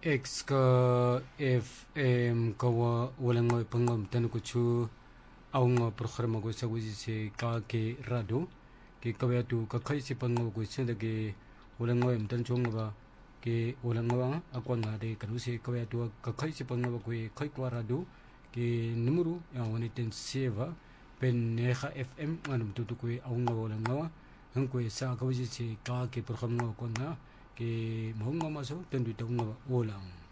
X ka FM kawa walang nga pangam tanu ko chu ang programa ko sa wisi si ka ke radio ke kawya tu ka khai si pangam ko sa dagi walang nga tan chung ba ke walang nga akwan na de kanu si kawya tu ka khai si pangam ko khai kwa radio ke numero yang wani ten seva pen neha FM anum tu ko ang nga walang nga hang ko sa ka wisi si ka ke programa ko na ke mahunga maso tendu tong walang